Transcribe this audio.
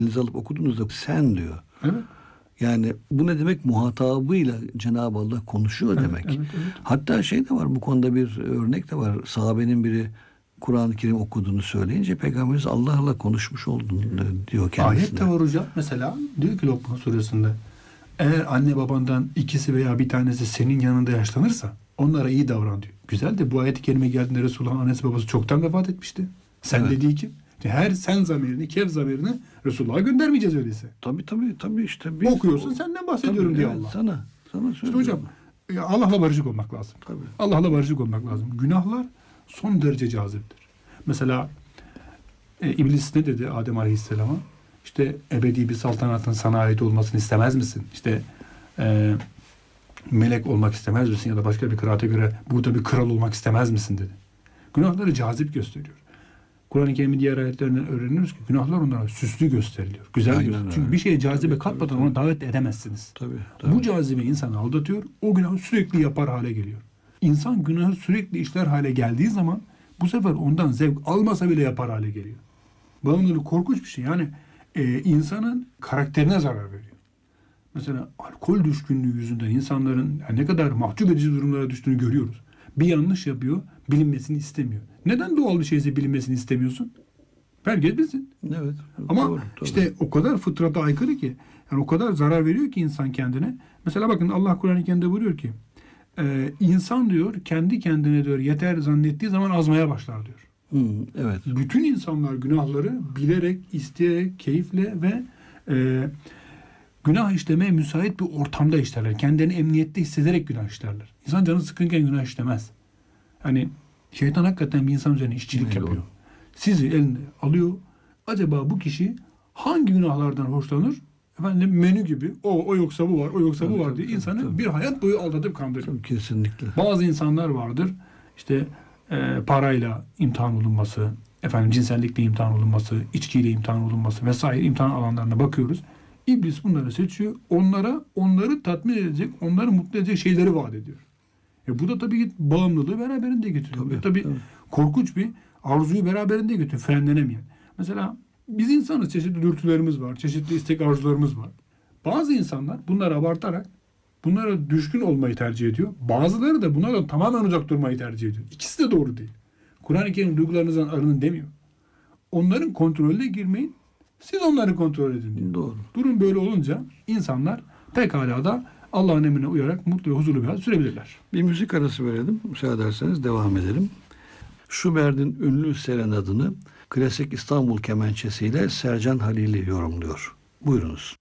elinize alıp okuduğunuzda sen diyor. Evet. Yani bu ne demek? Muhatabıyla Cenab-ı Allah konuşuyor demek. Evet, evet. Hatta şey de var, bu konuda bir örnek de var. Sahabenin biri Kur'an-ı Kerim okuduğunu söyleyince Peygamberimiz Allah'la konuşmuş oldun diyor kendisine. Ayet de var hocam. Mesela diyor ki Lokman suresinde, eğer anne babandan ikisi veya bir tanesi senin yanında yaşlanırsa onlara iyi davran diyor. Güzel de bu ayet-i kerime geldiğinde Resulullah'ın annesi babası çoktan vefat etmişti. Sen Evet. dediği kim? Her sen zamirini, kef zamirini Resulullah'a göndermeyeceğiz öyleyse. Tabii işte. Okuyorsun, senden bahsediyorum diyor Allah. Sana söylüyorum. İşte hocam Allah'la barışık olmak lazım. Tabii. Allah'la barışık olmak lazım. Günahlar son derece caziptir. Mesela İblis ne dedi Adem Aleyhisselam'a? İşte ebedi bir saltanatın sana ait olmasını istemez misin? İşte melek olmak istemez misin? Ya da başka bir kıraate göre burada bir kral olmak istemez misin dedi. Günahları cazip gösteriyor. Kur'an-ı Kerim'in diğer ayetlerinden öğreniyoruz ki günahlar onlara süslü gösteriliyor. Güzel gösteriyor. Çünkü bir şeye cazibe katmadan ona davet edemezsiniz. Tabii. Bu cazibe insanı aldatıyor. O günahı sürekli yapar hale geliyor. İnsan günahı sürekli işler hale geldiği zaman bu sefer ondan zevk almasa bile yapar hale geliyor. Bağımlılık korkunç bir şey. Yani insanın karakterine zarar veriyor. Mesela alkol düşkünlüğü yüzünden insanların ne kadar mahcup edici durumlara düştüğünü görüyoruz. Bir yanlış yapıyor, bilinmesini istemiyor. Neden doğal bir şeyse bilinmesini istemiyorsun? Herkes bilsin. Evet. Ama doğru. işte o kadar fıtrata aykırı ki, yani o kadar zarar veriyor ki insan kendine. Mesela bakın Allah Kur'an-ı Kerim'de buyuruyor ki insan diyor kendi kendine diyor yeter zannettiği zaman azmaya başlar diyor. Evet. Bütün insanlar günahları bilerek, isteyerek, keyifle ve günah işlemeye müsait bir ortamda işlerler. Kendilerini emniyette hissederek günah işlerler. İnsan canı sıkınken günah işlemez. Hani şeytan hakikaten bir insan üzerine işçilik yapıyor. Sizi eline alıyor. Acaba bu kişi hangi günahlardan hoşlanır? Efendim menü gibi. O yoksa bu var, o yoksa bu var diye insanı bir hayat boyu aldatıp kandırıyor. Kesinlikle. Bazı insanlar vardır. İşte parayla imtihan olunması, cinsellikle imtihan olunması, içkiyle imtihan olunması vesaire imtihan alanlarına bakıyoruz. İblis bunları seçiyor. Onları tatmin edecek, onları mutlu edecek şeyleri vaat ediyor. Bu da tabii ki bağımlılığı beraberinde getiriyor. Tabii. Korkunç bir arzuyu beraberinde getiriyor. Frenlenemeyen. Mesela biz insanız, çeşitli dürtülerimiz var, çeşitli istek arzularımız var. Bazı insanlar bunları abartarak bunlara düşkün olmayı tercih ediyor. Bazıları da bunlardan tamamen uzak durmayı tercih ediyor. İkisi de doğru değil. Kur'an-ı Kerim duygularınızdan arının demiyor. Onların kontrolüne girmeyin. Siz onları kontrol edin diyor. Doğru. Durum böyle olunca insanlar pekala da Allah'ın emrine uyarak mutlu ve huzurlu bir hayat sürebilirler. Bir müzik arası verelim. Müsaade ederseniz devam edelim. Schubert'in ünlü serenadını klasik İstanbul kemençesiyle Sercan Halili yorumluyor. Buyurunuz.